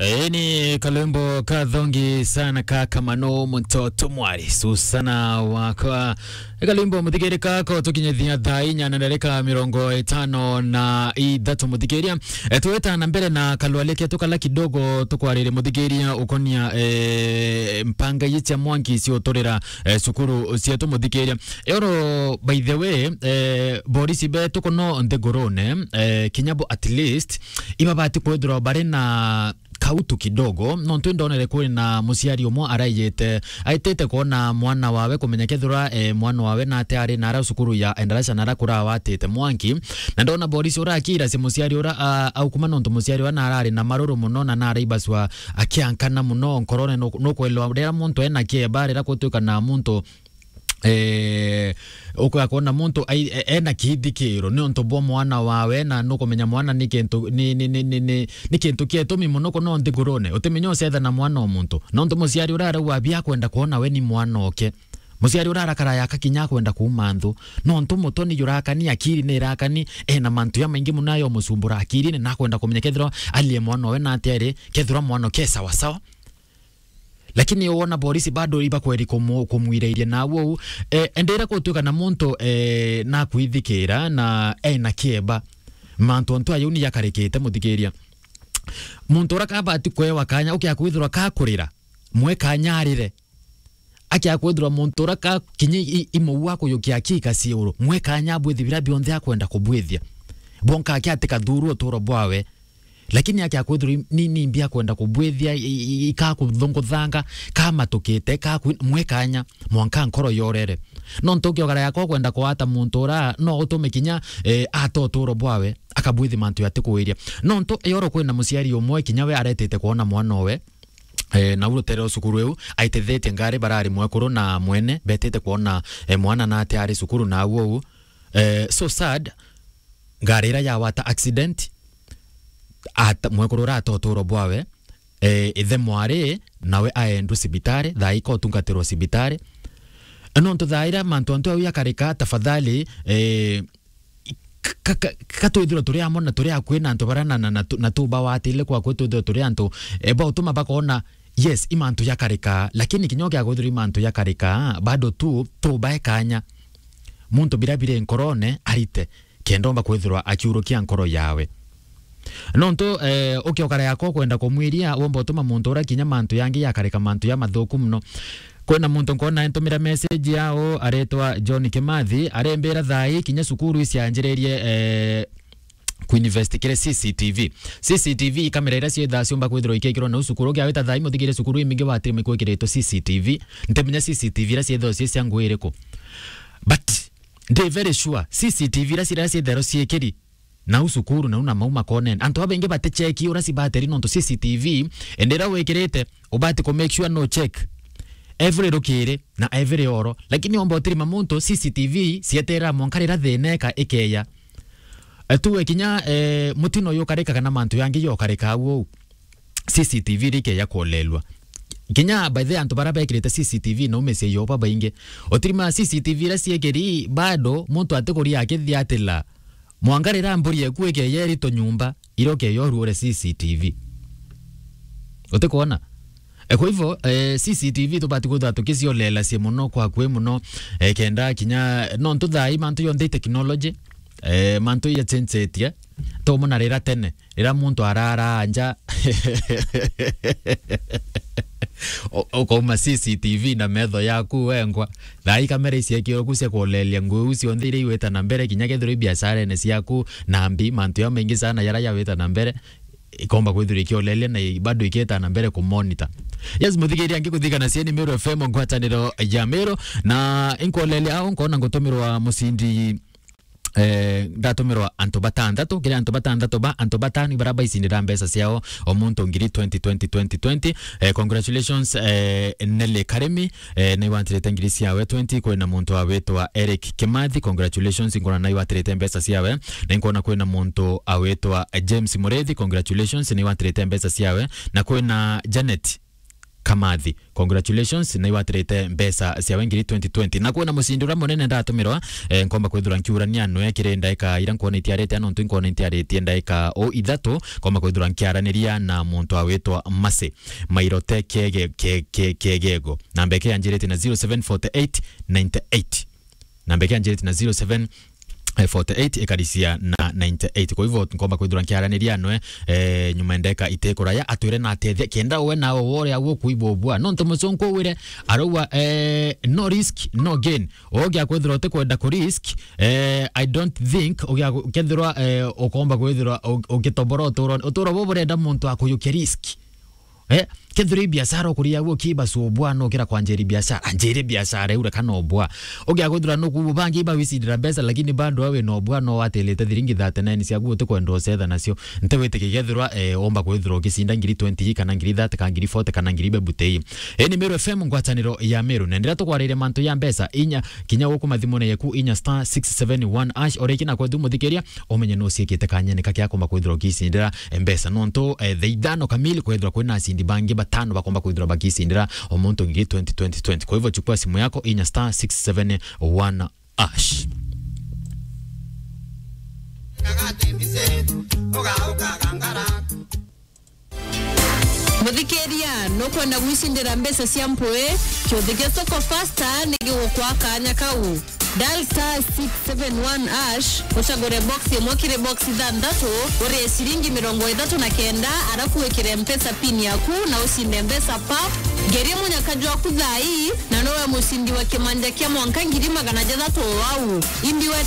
Ni kalembo kadhongi sana kaka mano mtoto mwari susana wakwa kalembo muthigiri kako tukinyethia thainya na ndareka 50 na ithatu muthigiria tuweta na mbere na kalwaleke tukala kidogo tukwarire muthigiria ukonia mpanga yicha mwangi cio turira sukuru cietu muthigiria ero by the way borisi be tukono ndegorone kinyabo at least ibabati kwedro bare na kautu kidogo no ntwindonere kuri na musiari umwe arayete aitete kona mwana wawe kumenya kethura mwana wawe na ate ari na ara sukuru ya endarasha na rakura watete mwanki na ndona borisi urakira se musiari ura au kuma no musiari wana arari na maruru muno na nara ibaswa akiankana muno nkorone no kwelwa rera muntu ena kiebare rakotuka na muntu uko akona muntu ena kihithikiro ni onto bo mwana wawe na nuko menya mwana ni kintu kietumi muno kono ndigurone utemenyo setha na mwana omuntu no onto musiari urara wabia kwenda kuona we ni mwana oke musiari urara kara yakakinya kwenda kuumanthu no onto mutoni yurakani akiri ni rakani na mantu ya maingi munayo musumbura akiri ni na kwenda kumenya kethro alie mwana we na atere kethro mwana ke sawa sawa. Lakini uona borisi bado iba kweri kumwireirie nawo endera kutuka na muntu na kwithikira na na kieba mantu onto ayuni yakarekete muthigiria muntu rakaba ati kwewa kanya ukia kwithura kakurira mwe kanyarire akia kwithura muntu raka kinyi imu wako yokia kika ciuru mwe kanya bwithira bionthe akwenda kubwithia bonka akia atika thuru otoro bwawe lakini akia kwithura nini mbia kwenda kubwithia ikakuthunguthanga kama tukite ka mwekanya mwanka nkoro yorere no ntokyo gara yako kwenda kwata muntu ra no utumekinya atotoro bwawe akabwithi mantu yatikuiria no nto yoro kwena musiari umwe kinya we aretete kuona mwana we na urutero sukuru eu aitethete ngare barari mwekuru na mwene betete kuona mwana na ate ari sukuru na wo so sad ngarira ya wata accident ata mwekurura atotoro bwawe ithe mwari nawe aendu sibitare thaiko tungatero sibitare no ntuthaira mantu antu au yakarika tafadhali katwithiro turi amona turi akwina antu barana na tuba watile kwa kwetwithiro turi antu ba utuma bakona yes imantu yakarika lakini kinyoke agothiri imantu yakarika bado tu tuba kanya muntu birabire nkorone arite kendomba kwithirwa akiurukia nkoro yawe nonto ukiokara yako kwenda kumwiria womba utuma muntu ura kinya mantu yangi yakareka mantu ya mathuku muno kwena muntu nkona entumira message yao aretwa John Kimathi arembera thai kinya sukuru isi anjirerie kuinvestigate CCTV kamera ira cietha ciumba kwithirwo ikekirwo na usukuru gya weta thai muthigire sukuru imingi watire mikwekiretwo CCTV ntemenya CCTV ira cietha cia ngwiriko but they very sure CCTV ira cietha ciekiri na usukuru na una mauma konen anto abenge bate check ura si battery no to CCTV endera wekirete ubati ko make sure no check every rokire na every oro lakini omba otiri mamuntu CCTV sietera monkarira theneka ekeya atuwe kinya mutino yo kareka kana mantu yangi yo kareka wo CCTV rike ya kolelwa kinya by the anto baraba ekirete CCTV no mese yo baba inge otiri ma CCTV ra siekeri bado muntu atekori yake thiatela mwangarira mburi ekueke yeri to nyumba iroke yoruore CCTV utekona kwa hivyo CCTV tubati kutha tukizio lela sie muno kwa kwe muno kenda kinya no ntutha imantu yonde technology mantu ya sensetia to mona rera tene era muntu arara anja okoma CCTV na metho yaku wengwa thai kamera isiekiro kusia kulelia nguu cio nthire iweta na mbere kinya kethiro biashara ene ciaku na mbi mantu ya mengi sana yara ya weta na mbere ikomba kwithira ikiolelia na bado iketa na mbere ku monitor yes muthigiri angi kuthika na cieni Meru FM ngwataniro ya Meru na inkolelia au nkona ngotomirwa musindi ndatomerwa anto batandatu kile anto batandatu ba anto batani baraba isindira mbesa ciao omuntu ngiri 2020 congratulations Nele Karemi ne wantirete ngiri ciawe 20 kwena muntu awetwa Eric Kimathi congratulations ngona nai watirete mbesa ciawe na ngona kwena muntu awetwa James Murethi congratulations ne watirete mbesa ciawe na kwena Janet Kamathi. Congratulations na iwatirite mbesa cia wengiri 2020 na kuona musindura munene ndatumirwa ngomba kwithura nkiurania no ekire ndaika ira nkona itiarete ano ntu nkona itiarete ndaika o ithatu ngomba kwithura nkiaraniria na muntu awetwa Mase Mairote Kegego namba yake anjirete na 074898 namba yake anjirete na 0748 ekarisia na 98 kwa hivyo ngomba kwithura nkiaraniria no nyuma ndeka itekora ya atwire na atethia kenda we na wore awo kuibobwa no ntomuzonko wire arowa no risk no gain ogya kwithura utekwenda ku risk I don't think ogya kethira okomba kwithura ogitobora utoro boborenda muntu akuyuke risk kethiri biashara kuria wo kiba sobwa no kira kwa njeri biashara ure kana obwa ogya kwithura no kubangi ba wisidira besa lakini bando awe no obwa no watelete thiringi 39 cia guote kwendo setha nacio ntewete kigethirwa omba kwithura ugicinda ngiri 20 kana ngiri 30 kana ngiri 40 kana ngiri bebutei ni Meru FM ngwataniro ya Meru nendira tukwarire mantu ya mbesa inya kinya guku mathimone yeku inya star 671 ash orekina kwa thumu thikiria omenye no ciekete kanyene kake akoma kwithura ugicindira mbesa nonto theidano kamili kwithura kwina asindi bangi batano bakomba kwithura bagicindira omuntu ngiri 2020 kwa hivyo chukua simu yako inya star 671 ash Muthikeria no kwenda gwicindira mbesa cia mpwe kiothige soko faster nigigukwa kanya kau dial star 671 ash uchagure box yemokire box thandatu ore siringi 39 arafu wekire mpesa pin yaku na usinde mbesa pap geri munyakajwa kuthai na nowe musindi wa kimanja kia mwanka ngiri 600 wau imbiwe